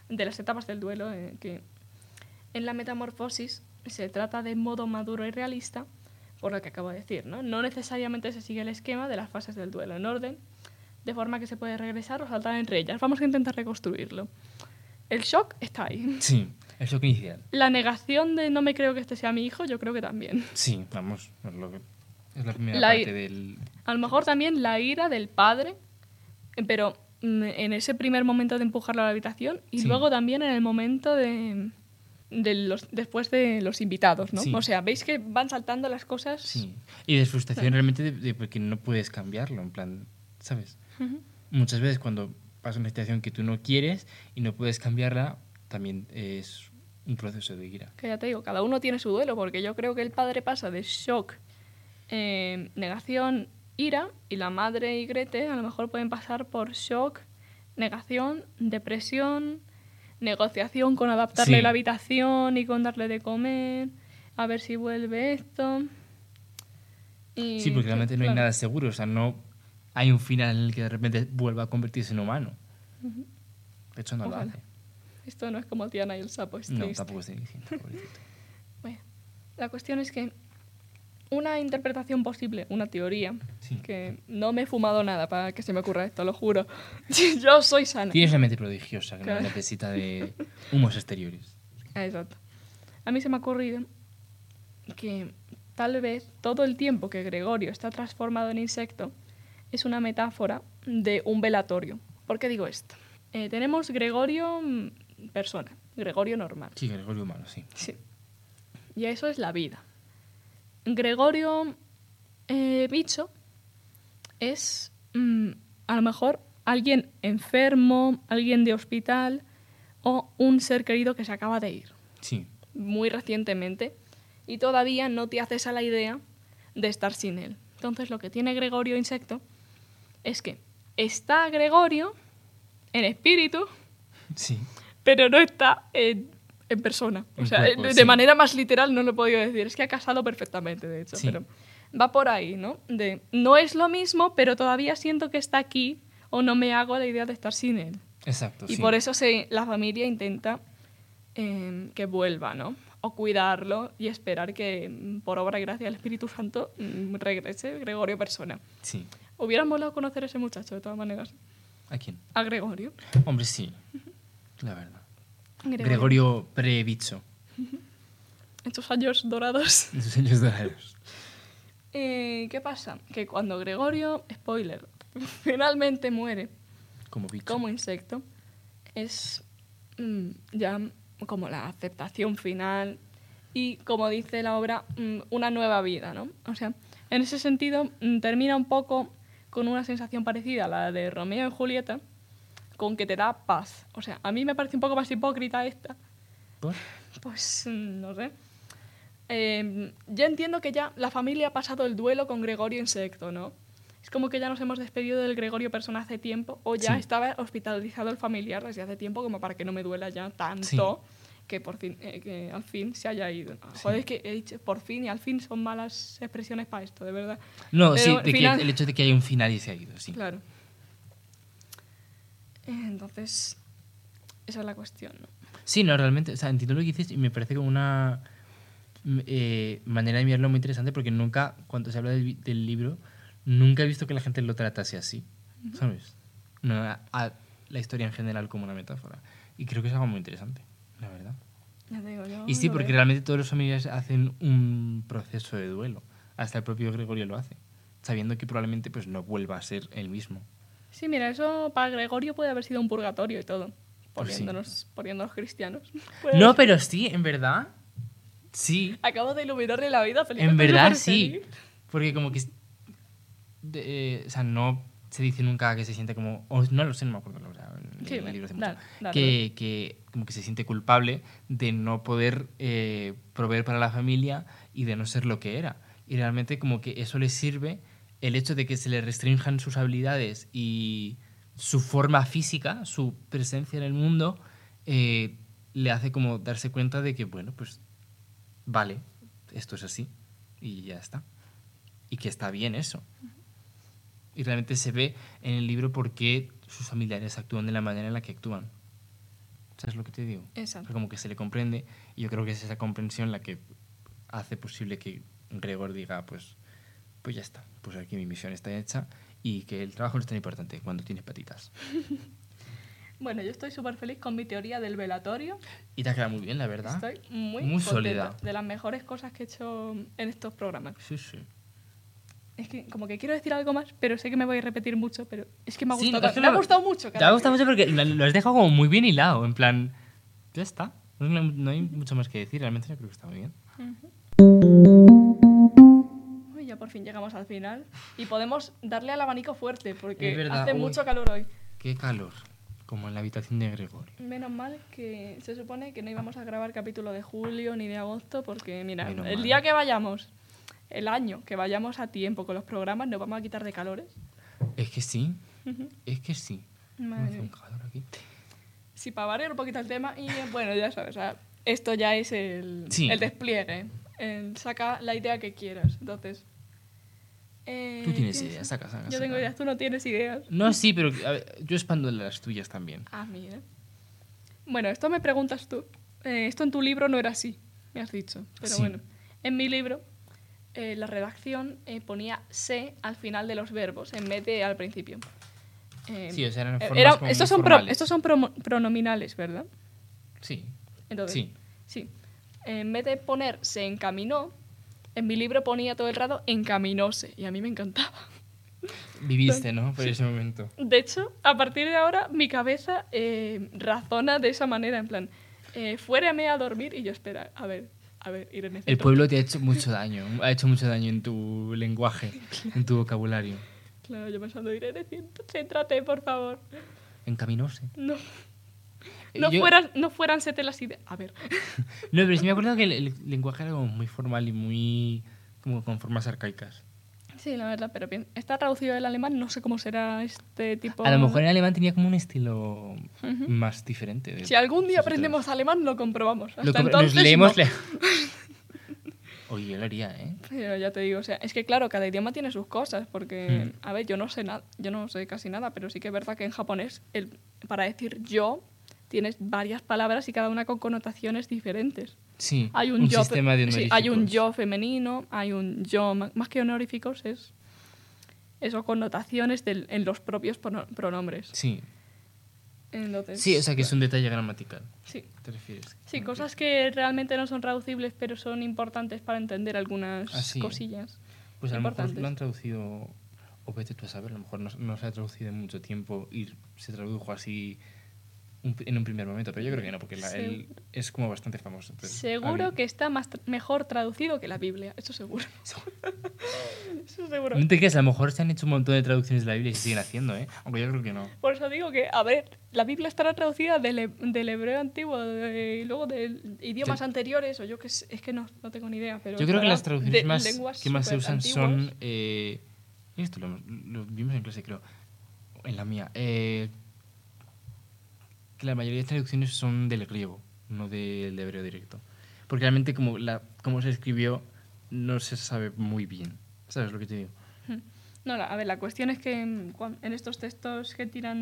de las etapas del duelo, que en la metamorfosis se trata de modo maduro y realista, por lo que acabo de decir, ¿no? No necesariamente se sigue el esquema de las fases del duelo en orden, de forma que se puede regresar o saltar entre ellas. Vamos a intentar reconstruirlo. El shock está ahí. Sí, el shock inicial. La negación de no me creo que este sea mi hijo, yo creo que también. Sí, vamos, es la primera La parte i- del... A lo mejor también la ira del padre, pero en ese primer momento de empujarlo a la habitación y Sí. luego también en el momento después de los invitados, ¿no? Sí. O sea, veis que van saltando las cosas. Sí. Y de frustración realmente de porque no puedes cambiarlo, en plan, ¿sabes? Ujú. Muchas veces cuando pasa una situación que tú no quieres y no puedes cambiarla, también es un proceso de ira. Que ya te digo, cada uno tiene su duelo, porque yo creo que el padre pasa de shock, negación, ira, y la madre y Grete a lo mejor pueden pasar por shock, negación, depresión, negociación con adaptarle Sí. la habitación y con darle de comer, a ver si vuelve esto. Y, Sí, porque realmente no hay claro. nada seguro, o sea, no hay un final en el que de repente vuelva a convertirse en humano. De hecho, no Ojalá. lo hace. Esto no es como Tiana y el sapo, es No, triste. tampoco estoy diciendo, pobrecito. Bueno, la cuestión es que una interpretación posible, una teoría, Sí. que no me he fumado nada para que se me ocurra esto, lo juro. Yo soy sana. Tienes una mente prodigiosa que Claro. no necesita de humos exteriores. Exacto. A mí se me ha ocurrido que tal vez todo el tiempo que Gregorio está transformado en insecto es una metáfora de un velatorio. ¿Por qué digo esto? Tenemos Gregorio persona, Gregorio normal. Sí, Gregorio humano, sí. Sí. Y eso es la vida. Gregorio bicho es a lo mejor alguien enfermo, alguien de hospital o un ser querido que se acaba de ir Sí, muy recientemente y todavía no te haces a la idea de estar sin él. Entonces lo que tiene Gregorio insecto es que está Gregorio en espíritu, sí. pero no está en persona. O En sea, cuerpo, de sí. manera más literal no lo he podido decir. Es que ha casado perfectamente, de hecho. Sí. Pero va por ahí, ¿no? De no es lo mismo, pero todavía siento que está aquí o no me hago la idea de estar sin él. Exacto, Y sí. por eso la familia intenta que vuelva, ¿no? O cuidarlo y esperar que, por obra y gracia del Espíritu Santo, regrese Gregorio persona. Sí. Hubiera molado conocer a ese muchacho, de todas maneras. ¿A quién? A Gregorio. Hombre, sí. La verdad. Gregorio pre-bicho. En sus años dorados. En sus años dorados. ¿Qué pasa? Que cuando Gregorio, spoiler, finalmente muere Como bicho. como insecto, es ya como la aceptación final y, como dice la obra, una nueva vida, ¿no? O sea, en ese sentido, termina un poco con una sensación parecida a la de Romeo y Julieta, con que te da paz. O sea, a mí me parece un poco más hipócrita esta. ¿Por? Pues no sé. Ya entiendo que ya la familia ha pasado el duelo con Gregorio insecto, ¿no? Es como que ya nos hemos despedido del Gregorio persona hace tiempo, o ya Sí. estaba hospitalizado el familiar desde hace tiempo, como para que no me duela ya tanto que por fin, que al fin se haya ido. Joder, es que he dicho por fin y al fin son malas expresiones para esto, de verdad. No, Pero sí, al de final- que el hecho de que haya un final y se ha ido, sí. Claro. Entonces, esa es la cuestión, ¿no? Sí, no, realmente, o sea, entiendo lo que dices y me parece como una manera de mirarlo muy interesante porque nunca, cuando se habla del libro, nunca he visto que la gente lo tratase así, ¿sabes? No, a la historia en general como una metáfora. Y creo que es algo muy interesante, la verdad. Ya te digo, yo Y sí, lo porque veo. realmente todos los familiares hacen un proceso de duelo. Hasta el propio Gregorio lo hace, sabiendo que probablemente pues, no vuelva a ser el mismo. Sí, mira, eso para Gregorio puede haber sido un purgatorio y todo. Pues sí. Poniéndonos cristianos. Puede No, haber- pero sí, en verdad. Sí, Acabo de iluminarle la vida, Felipe. en está verdad súper sí. feliz. Porque como que... o sea, no se dice nunca que se siente como... O no lo sé, no me acuerdo. O sea, en Sí, el libro hace dale, mucho. dale. Que como que se siente culpable de no poder proveer para la familia y de no ser lo que era. Y realmente como que eso le sirve el hecho de que se le restrinjan sus habilidades y su forma física, su presencia en el mundo, le hace como darse cuenta de que, bueno, pues vale, esto es así y ya está. Y que está bien eso. Y realmente se ve en el libro por qué sus familiares actúan de la manera en la que actúan. ¿Sabes lo que te digo? Exacto. O sea, como que se le comprende y yo creo que es esa comprensión la que hace posible que Gregor diga, pues ya está, pues aquí mi misión está hecha y que el trabajo no es tan importante cuando tienes patitas. Bueno, yo estoy súper feliz con mi teoría del velatorio. Y te ha quedado muy bien, la verdad. Estoy muy contenta. Sólida. De las mejores cosas que he hecho en estos programas. Sí, sí. Es que como que quiero decir algo más, pero sé que me voy a repetir mucho, pero es que me ha Sí, gustado, es que me ha gustado mucho. Te ha gustado mucho porque lo has dejado como muy bien hilado, en plan, ya está. No hay mucho más que decir, realmente yo creo que está muy bien. Uy, ya por fin llegamos al final y podemos darle al abanico fuerte porque Es verdad, hace uy. mucho calor hoy. Qué calor, como en la habitación de Gregorio. Menos mal que se supone que no íbamos a grabar capítulo de julio ni de agosto porque, mira, Menos el mal. día que vayamos, el año que vayamos a tiempo con los programas, nos vamos a quitar de calores. Es que sí, es que sí. Madre Me hace un mía. calor aquí. Sí, para variar un poquito el tema y bueno, ya sabes, o sea, esto ya es Sí. el despliegue. Saca la idea que quieras. Entonces, Tú tienes piensa. ideas, saca. Yo tengo ideas, tú no tienes ideas. No, sí, pero a ver, yo expando las tuyas también. Ah, mira. Bueno, esto me preguntas tú. Esto en tu libro no era así, me has dicho. Pero Sí. bueno, en mi libro la redacción ponía se al final de los verbos en vez de al principio. Sí, o sea, eran formas como estos muy son, formales. estos son pronominales, ¿verdad? Sí. Entonces, sí. En vez de poner se encaminó, en mi libro ponía todo el rato encaminóse y a mí me encantaba. Viviste, ¿no? Por Sí. ese momento. De hecho, a partir de ahora mi cabeza razona de esa manera, en plan, fuérame a dormir y yo espera, a ver, Irene. El pueblo te ha hecho mucho daño, ha hecho mucho daño en tu lenguaje, en tu vocabulario. Claro, yo pensando, Irene, céntrate, por favor. Encaminóse. No, Yo- no fueran sete las ideas. A ver. No, pero sí me acuerdo que el lenguaje era como muy formal y muy como con formas arcaicas. Sí, la verdad, pero bien. Está traducido del alemán, no sé cómo será este tipo. A lo mejor en alemán tenía como un estilo Ujú. más diferente. Si algún día sus aprendemos otros. alemán, lo comprobamos. Hasta Nos entonces, leemos... no. Oye, yo lo haría, ¿eh? Pero ya te digo, o sea, es que claro, cada idioma tiene sus cosas, porque, a ver, yo no sé nada, yo no sé casi nada, pero sí que es verdad que en japonés, para decir yo, tienes varias palabras y cada una con connotaciones diferentes. Sí, Hay un yo, sistema de sí, honoríficos. hay un yo femenino, hay un yo, más que honoríficos, es eso, connotaciones en los propios pronombres. Sí. Entonces, Sí, o sea que es un detalle gramatical. Sí. ¿Te refieres? Sí, cosas que realmente no son traducibles, pero son importantes para entender algunas Así. cosillas. Pues a lo mejor importantes. lo han traducido, o vete tú a saber, a lo mejor no se ha traducido en mucho tiempo y se tradujo así en un primer momento, pero yo creo que no, porque él es como bastante famoso. Entonces, Seguro que está mejor traducido que la Biblia, eso seguro. Eso seguro. No te creas, a lo mejor se han hecho un montón de traducciones de la Biblia y se siguen haciendo, ¿eh? Aunque yo creo que no. Por eso digo que, a ver, la Biblia estará traducida del hebreo antiguo y luego de idiomas anteriores, o yo que sé, es que no tengo ni idea. Pero Yo creo que estará las traducciones lenguas que más se usan superantiguas. son... esto lo vimos en clase, creo. En la mía. Que la mayoría de traducciones son del griego, no del hebreo directo. Porque realmente como se escribió no se sabe muy bien. ¿Sabes lo que te digo? No, a ver, la cuestión es que en estos textos que tiran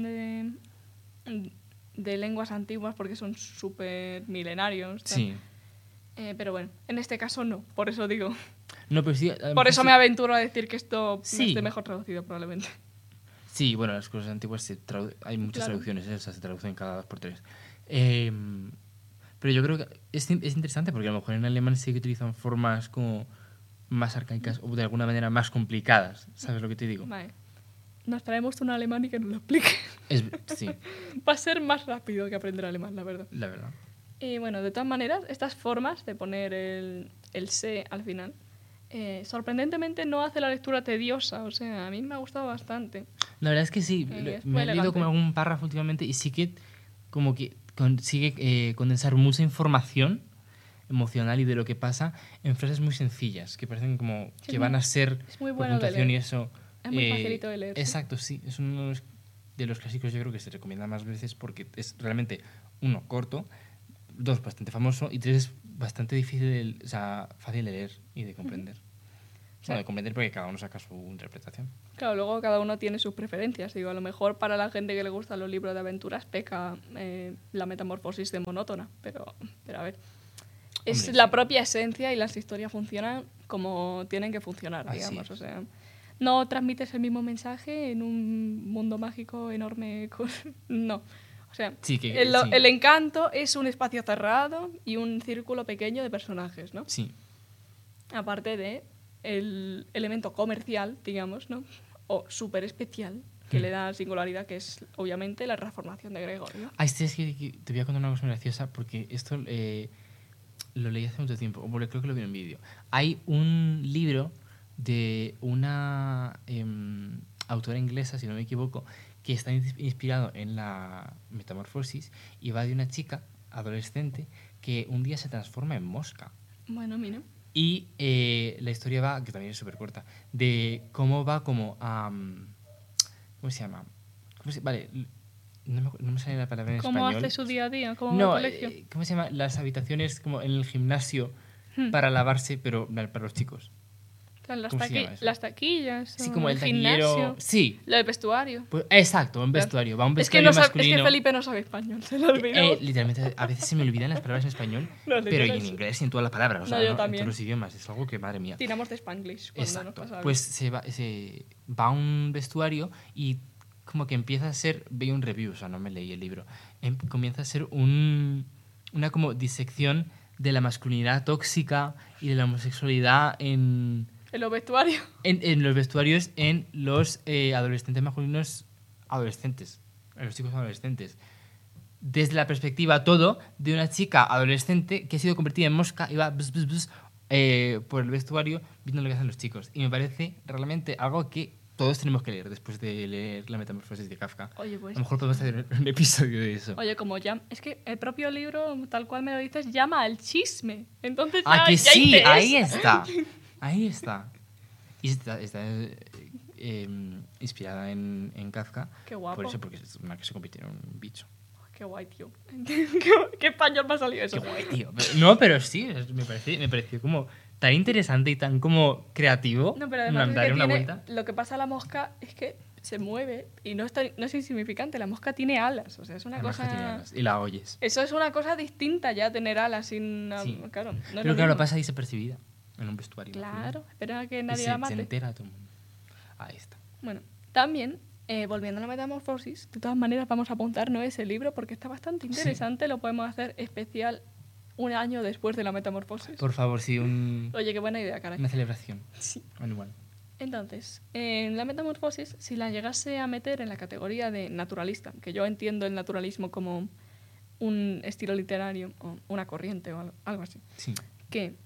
de lenguas antiguas, porque son súper milenarios. Sí. Pero bueno, en este caso no, por eso digo. No, pero sí, Por eso me aventuro a decir que esto Sí. esté mejor traducido, probablemente. Sí, bueno, las cosas antiguas hay muchas Claro. traducciones, o sea, se traducen cada 2 por 3. Pero yo creo que es interesante porque a lo mejor en alemán sí que utilizan formas como más arcaicas o de alguna manera más complicadas. ¿Sabes lo que te digo? Vale. Nos traemos un alemán y que nos lo explique. Sí, Va a ser más rápido que aprender alemán, la verdad. la verdad. Y bueno, de todas maneras, estas formas de poner el se al final, sorprendentemente no hace la lectura tediosa. O sea, a mí me ha gustado bastante. La verdad es que sí, Es me muy he leído como elegante. algún párrafo últimamente y sí que como que consigue condensar mucha información emocional y de lo que pasa en frases muy sencillas, que parecen como Sí, que van a ser es muy por bueno de puntuación y leer. eso. Es muy facilito de leer, sí. Exacto, sí. Es uno de los clásicos yo creo que se recomienda más veces porque es realmente, 1, corto, 2, bastante famoso y 3, bastante difícil, o sea, fácil de leer y de comprender. Bueno, de comprender porque cada uno saca su interpretación. Claro, luego cada uno tiene sus preferencias. Digo, a lo mejor para la gente que le gustan los libros de aventuras peca la metamorfosis de monótona, pero a ver. Es Hombre, la sí. propia esencia y las historias funcionan como tienen que funcionar, Así digamos. es. O sea, no transmites el mismo mensaje en un mundo mágico enorme. No. O sea, Sí, sí. el encanto es un espacio cerrado y un círculo pequeño de personajes, ¿no? Sí. Aparte de el elemento comercial, digamos, ¿no? O súper especial, que le da singularidad, que es obviamente la transformación de Gregory, ¿no? Ah, este es que te voy a contar una cosa muy graciosa porque esto lo leí hace mucho tiempo, o bueno, creo que lo vi en un vídeo. Hay un libro de una autora inglesa, si no me equivoco, que está inspirado en la metamorfosis y va de una chica adolescente que un día se transforma en mosca. Bueno, mira. Y la historia va, que también es súper corta, de cómo va como a... ¿cómo se llama? Vale, no me sale la palabra en ¿Cómo español. hace su día a día? ¿Cómo va No, al colegio? ¿cómo se llama? Las habitaciones como en el gimnasio Hmm. para lavarse, pero para los chicos. Claro, ¿Cómo se llama eso? las taquillas, Sí, o como el taquillero. gimnasio, Sí, lo del vestuario. pues, exacto, un vestuario. Va a un Es que, vestuario es masculino. que Felipe no sabe español, se lo olvidó. Literalmente, a veces se me olvidan las palabras en español, No, pero y en literal. inglés y en todas las palabras. O sea, No, yo en también. todos los idiomas. Es algo que, madre mía. Tiramos de Spanglish cuando nos Exacto. pasa algo. Pues se va a un vestuario y como que empieza a ser, veía un review, o sea, no me leí el libro, comienza a ser una como disección de la masculinidad tóxica y de la homosexualidad En los vestuarios. en los vestuarios en los adolescentes masculinos adolescentes, en los chicos adolescentes. Desde la perspectiva todo de una chica adolescente que ha sido convertida en mosca y va por el vestuario viendo lo que hacen los chicos. Y me parece realmente algo que todos tenemos que leer después de leer La metamorfosis de Kafka. Oye, pues. A lo mejor podemos hacer un episodio de eso. Oye, como ya. Es que el propio libro, tal cual me lo dices, llama al chisme. Entonces ya. Ah, que ya sí, interesa. ahí está. Ahí está. Y está inspirada en Kafka. Qué guapo. Por eso, porque es una que se convirtió en un bicho. Qué guay, tío. ¿Qué español me ha salido eso? Qué guay, tío. No, pero sí, me pareció como tan interesante y tan como creativo. No, pero además es darle que una tiene, vuelta. lo que pasa a la mosca es que se mueve y no es insignificante. La mosca tiene alas, o sea, es una La cosa... mosca tiene alas y la oyes. Eso es una cosa distinta ya, tener alas sin... Sí. Claro, no es Pero lo claro, mismo. pasa desapercibida en un vestuario. Claro, espera a que Y nadie se la mate. entera todo el mundo. Ahí está. Bueno, también, volviendo a la metamorfosis, de todas maneras vamos a apuntar no ese libro porque está bastante interesante, lo podemos hacer especial un año después de la metamorfosis. Por favor, sí, Oye, qué buena idea, caray. una celebración Sí. anual. Entonces, en la metamorfosis, si la llegase a meter en la categoría de naturalista, que yo entiendo el naturalismo como un estilo literario o una corriente o algo así, Sí. que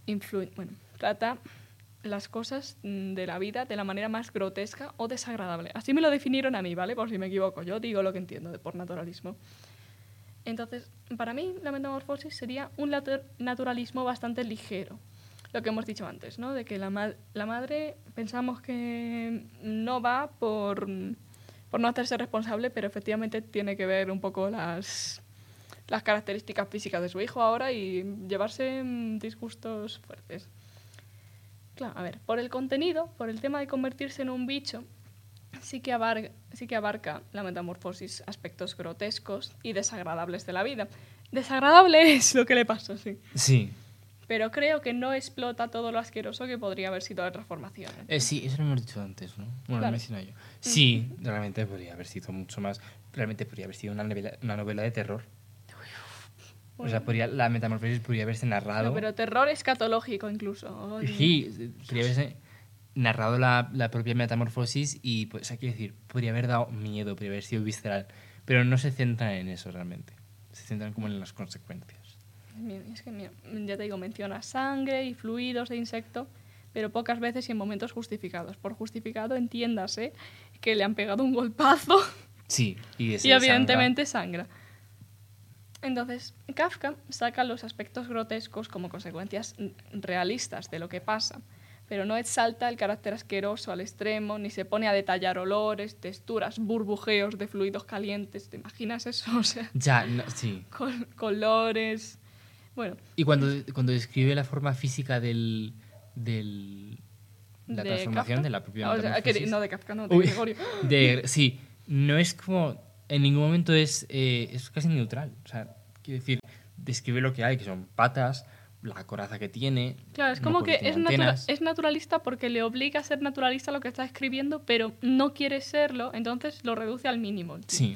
trata las cosas de la vida de la manera más grotesca o desagradable. Así me lo definieron a mí, ¿vale? Por si me equivoco, yo digo lo que entiendo por naturalismo. Entonces, para mí, la metamorfosis sería un naturalismo bastante ligero. Lo que hemos dicho antes, ¿no? De que la madre pensamos que no va por no hacerse responsable, pero efectivamente tiene que ver un poco las características físicas de su hijo ahora y llevarse disgustos fuertes. Claro, a ver, por el contenido, por el tema de convertirse en un bicho, sí que abarca la metamorfosis aspectos grotescos y desagradables de la vida. Desagradable es lo que le pasa, sí. Sí. Pero creo que no explota todo lo asqueroso que podría haber sido la transformación. Sí, eso lo hemos dicho antes, ¿no? Bueno, Claro. lo he mencionado yo. Sí, realmente podría haber sido mucho más. Realmente podría haber sido una novela de terror. O sea, la metamorfosis podría haberse narrado. No, pero terror escatológico incluso. Oye. Sí, podría haberse narrado la propia metamorfosis y, pues, hay que decir, podría haber dado miedo, podría haber sido visceral. Pero no se centran en eso realmente. Se centran como en las consecuencias. Es que, mira, ya te digo, menciona sangre y fluidos de insecto, pero pocas veces y en momentos justificados. Por justificado, entiéndase que le han pegado un golpazo Sí, y y evidentemente sangra. Entonces, Kafka saca los aspectos grotescos como consecuencias realistas de lo que pasa, pero no exalta el carácter asqueroso al extremo, ni se pone a detallar olores, texturas, burbujeos de fluidos calientes. ¿Te imaginas eso? O sea, Ya, sí. colores... Bueno, Y cuando describe la forma física la ¿De transformación Kafka? de la propia O sea, metamorfosis. no, de Kafka, no, de Uy, Gregorio. sí, no es como... En ningún momento es casi neutral. O sea, quiero decir, describe lo que hay, que son patas, la coraza que tiene... Claro, es no como porque que tiene antenas. es naturalista porque le obliga a ser naturalista lo que está escribiendo, pero no quiere serlo, entonces lo reduce al mínimo. Tío. Sí.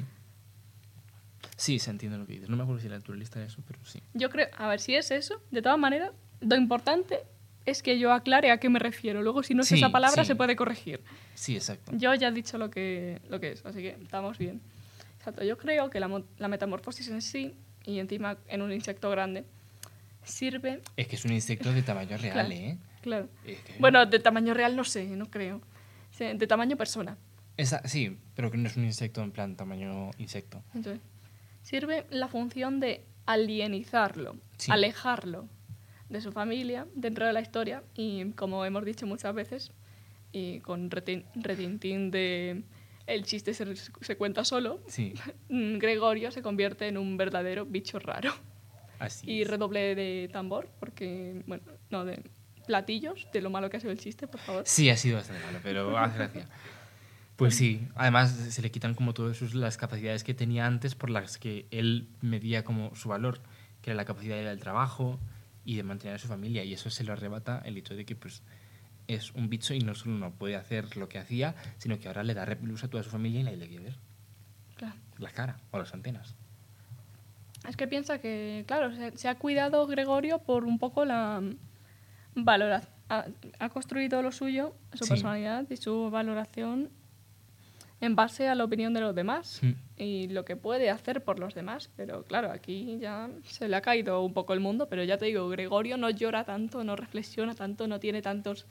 Sí, se entiende lo que dices. No me acuerdo si era naturalista eso, pero sí. Yo creo, a ver, si es eso, de todas maneras, lo importante es que yo aclare a qué me refiero. Luego, si no es Sí, esa palabra, sí. se puede corregir. Sí, exacto. Yo ya he dicho lo que es, así que estamos bien. Exacto, yo creo que la metamorfosis en sí, y encima en un insecto grande, sirve... Es que es un insecto de tamaño real, Claro, ¿eh? claro. Es que- Bueno, de tamaño real no sé, no creo. Sí, de tamaño persona. Sí, pero que no es un insecto en plan tamaño insecto. Entonces, sirve la función de alienizarlo, Sí. alejarlo de su familia dentro de la historia y, como hemos dicho muchas veces, y con retintín de el chiste se cuenta solo, Sí, Gregorio se convierte en un verdadero bicho raro. así Y es. redoble de tambor, porque, bueno, no, de platillos, de lo malo que ha sido el chiste, por favor. Sí, ha sido bastante malo, pero hace gracia. Pues sí, además se le quitan como todas las capacidades que tenía antes por las que él medía como su valor, que era la capacidad de ir al trabajo y de mantener a su familia, y eso se lo arrebata el hecho de que pues es un bicho y no solo no puede hacer lo que hacía, sino que ahora le da repelús a toda su familia y nadie le quiere ver. Claro. La cara o las antenas. Es que piensa que, claro, se ha cuidado Gregorio por un poco la valoración. Ha construido lo suyo, su Sí. personalidad y su valoración en base a la opinión de los demás Mm. y lo que puede hacer por los demás. Pero claro, aquí ya se le ha caído un poco el mundo, pero ya te digo, Gregorio no llora tanto, no reflexiona tanto, no tiene tantos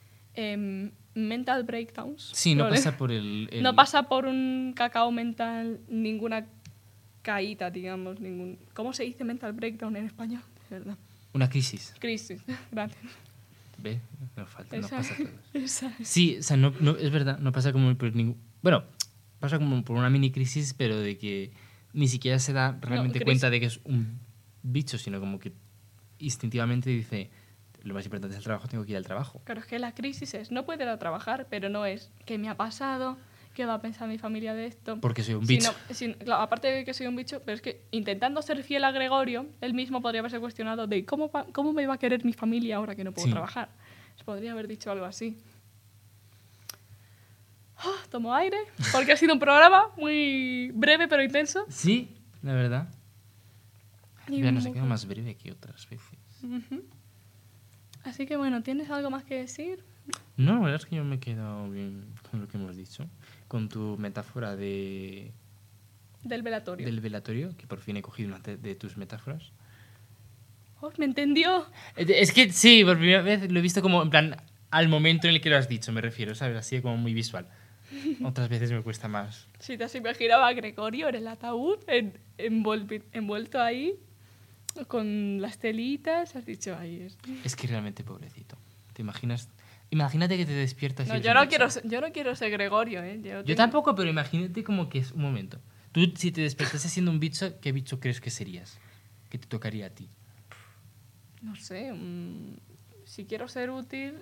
mental breakdowns. Sí, no problemas. pasa por No pasa por un cacao mental, ninguna caída, digamos, ningún... ¿Cómo se dice mental breakdown en español? De verdad. una crisis. Crisis, gracias. ¿Ve? No falta, no Esa- pasa todo. esa es. Sí, o sea, es verdad, no pasa como por ningún... Bueno, pasa como por una mini crisis, pero de que ni siquiera se da realmente crisis. cuenta de que es un bicho, sino como que instintivamente dice, lo más importante es el trabajo, tengo que ir al trabajo. Claro, es que la crisis es, no puedo ir a trabajar, pero no es qué me ha pasado, qué va a pensar mi familia de esto. Porque soy un bicho. Claro, aparte de que soy un bicho, pero es que intentando ser fiel a Gregorio, él mismo podría haberse cuestionado de cómo me va a querer mi familia ahora que no puedo Sí. trabajar. Se podría haber dicho algo así. Tomo aire, porque ha sido un programa muy breve pero intenso. Sí, la verdad. Y Ya no se muy queda más breve que otras veces. Ujú. Así que bueno, ¿tienes algo más que decir? No, la verdad es que yo me he quedado bien con lo que hemos dicho. Con tu metáfora Del velatorio. del velatorio, que por fin he cogido una de tus metáforas. Oh, ¿me entendió? Es que sí, por primera vez lo he visto como en plan al momento en el que lo has dicho, me refiero, ¿sabes? Así como muy visual. Otras veces me cuesta más. Si te has imaginado a Gregorio en el ataúd, envuelto ahí, con las telitas, has dicho, ahí es. Es que realmente pobrecito. ¿Te imaginas? Imagínate que te despiertas y No, eres yo un no, bicho. yo no quiero ser Gregorio, ¿eh? Yo tampoco, pero imagínate como que es un momento. Tú, si te despertases siendo un bicho, ¿qué bicho crees que serías? ¿Qué te tocaría a ti? No sé, si quiero ser útil...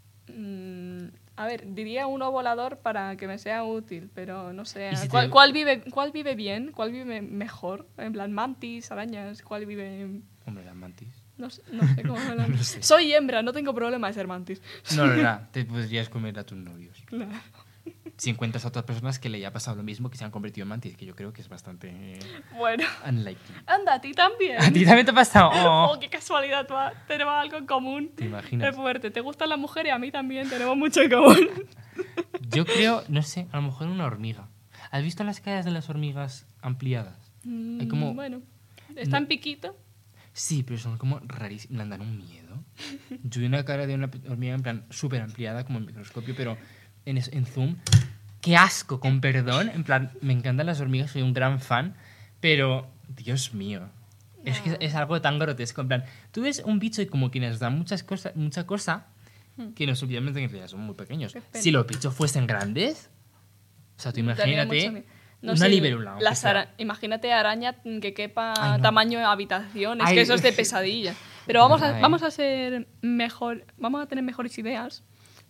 a ver, diría uno volador para que me sea útil, pero no sé. ¿Y si ¿Cuál, te- cuál vive bien? ¿Cuál vive mejor? En plan, mantis, arañas, ¿cuál vive...? Hombre, las mantis. No sé cómo hablar. No sé. Soy hembra, no tengo problema de ser mantis. No, no, te podrías comer a tus novios. Claro. Si encuentras a otras personas que le haya pasado lo mismo, que se han convertido en mantis, que yo creo que es bastante Bueno, unlikely. anda, a ti también. ¿A ti también te ha pasado? Oh. Oh, qué casualidad, tenemos algo en común. ¿Te imaginas? Es fuerte. ¿Te gustan las mujeres? A mí también, tenemos mucho en común. Yo creo, no sé, a lo mejor una hormiga. ¿Has visto las caras de las hormigas ampliadas? Hay como... Bueno, está No. en piquito. Sí, pero son como rarísimas. Me dan un miedo. Yo vi una cara de una hormiga en plan súper ampliada, como en microscopio, pero en zoom. ¡Qué asco, con perdón! En plan, me encantan las hormigas, soy un gran fan, pero, Dios mío. Es que es algo tan grotesco. En plan, tú ves un bicho y como que nos da mucha cosa que nos olvidamos de que en realidad son muy pequeños. Qué pena. Si los bichos fuesen grandes, o sea, tú Daría mucho imagínate miedo. No una sé, libélula. aunque sea. Imagínate araña que quepa Ay, no. tamaño de habitación. Es Ay. que eso es de pesadilla. Pero vamos Ay. vamos a ser mejor, vamos a tener mejores ideas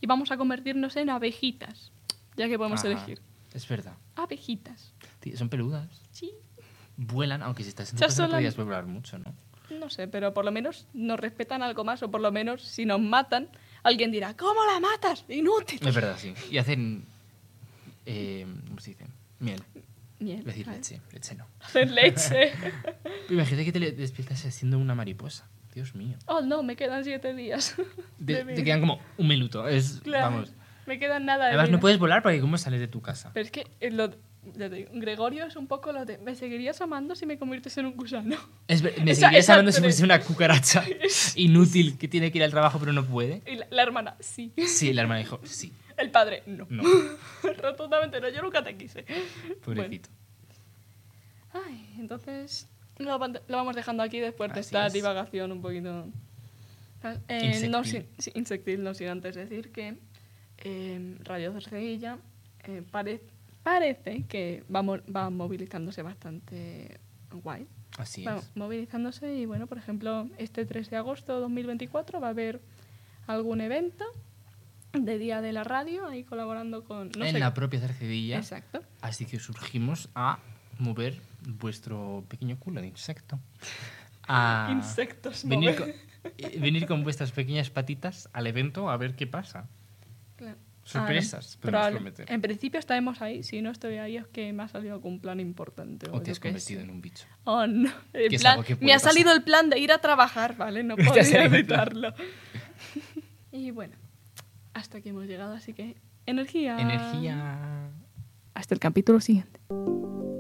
y vamos a convertirnos en abejitas, ya que podemos Ajá, elegir. Es verdad. Abejitas. Tío, son peludas. Sí. Vuelan, aunque si estás en tu Ya casa no solo- podías volar mucho, ¿no? No sé, pero por lo menos nos respetan algo más, o por lo menos si nos matan, alguien dirá, ¿cómo la matas? Inútil. Es verdad, sí. Y hacen... ¿cómo se dice? Miel. Miel. Es decir, ¿vale? leche. Leche no. Hacen leche. Imagínate que te despiertas siendo una mariposa. Dios mío. Oh, no, me quedan 7 días. de Te vida. quedan como un minuto. Claro, Vamos. me quedan nada de Además, vida. no puedes volar porque ¿cómo sales de tu casa? Pero es que ya te digo, Gregorio es un poco lo de, ¿me seguirías amando si me conviertes en un gusano? Me Esa- seguirías esa hablando si tres. fuese una cucaracha inútil que tiene que ir al trabajo pero no puede. Y la hermana, sí. Sí, la hermana dijo, sí. El padre, no. No, Rotundamente no, yo nunca te quise. pobrecito. Bueno. Ay, entonces lo vamos dejando aquí después de Así esta es. divagación un poquito... No, Insectil. insectil, no sin antes decir que Radio Cercedilla parece que va movilizándose bastante guay. Así Va es. movilizándose y bueno, por ejemplo, este 3 de agosto de 2024 va a haber algún evento de Día de la Radio ahí colaborando con... No En sé, la propia Cercedilla. exacto. Así que surgimos a mover vuestro pequeño culo de insecto. A Insectos. venir mover. venir con vuestras pequeñas patitas al evento a ver qué pasa. Claro. Sorpresas, Ah, no. podemos Probable- prometer. En principio estaremos ahí. Si no estoy ahí es que me ha salido algún plan importante. O te yo has qué convertido sé. en un bicho. Oh, no. El Que es plan- algo que puede me ha pasar. salido el plan de ir a trabajar, ¿vale? No Te ha podía salido el plan. evitarlo. Y bueno, hasta aquí hemos llegado, así que energía. Energía. Hasta el capítulo siguiente.